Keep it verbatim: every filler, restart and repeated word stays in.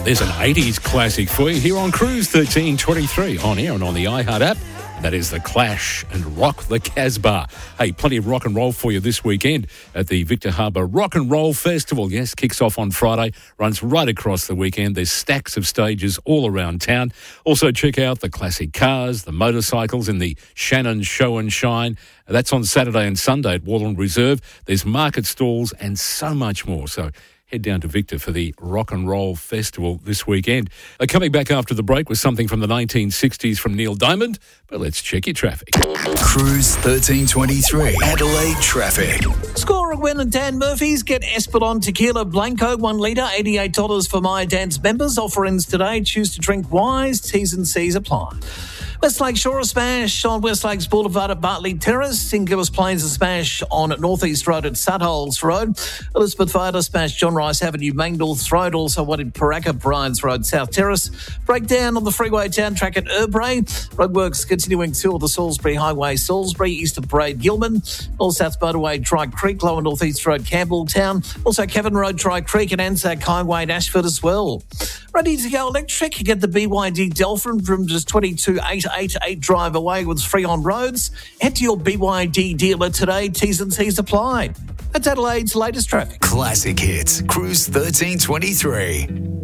There's an eighties classic for you here on Cruise thirteen twenty-three, on air and on the iHeart app. That is The Clash and Rock the Casbah. Hey, plenty of rock and roll for you this weekend at the Victor Harbour Rock and Roll Festival. Yes, kicks off on Friday, runs right across the weekend. There's stacks of stages all around town. Also check out the classic cars, the motorcycles in the Shannon Show and Shine. That's on Saturday and Sunday at Warland Reserve. There's market stalls and so much more. So head down to Victor for the Rock and Roll Festival this weekend. Uh, coming back after the break with something from the nineteen sixties from Neil Diamond, but let's check your traffic. Cruise thirteen twenty-three, Adelaide traffic. Score a win and Dan Murphy's. Get Espolon Tequila Blanco, one litre, eighty-eight dollars for My Dan's members. Offer ends today. Choose to drink wise. T's and C's apply. Westlake Shore a smash on West Lakes Boulevard at Bartley Terrace. St Kilda Plains a smash on North East Road at Sutholes Road. Elizabeth Fire a smash John Rice Avenue, Mangnorth Road. Also one in Paraka, Bryans Road, South Terrace. Breakdown on the freeway down track at Urbray. Roadworks continuing to the Salisbury Highway, Salisbury, east of Braid Gilman. North South Motorway, Dry Creek, Lower North East Road, Campbelltown. Also Kevin Road, Dry Creek and Anzac Highway in Ashford as well. Ready to go electric? Get the B Y D Delphin from just twenty-two eight eighty-eight drive away with free on roads. Head to your B Y D dealer today. T's and C's apply. That's Adelaide's latest traffic. Classic hits. Cruise thirteen twenty-three.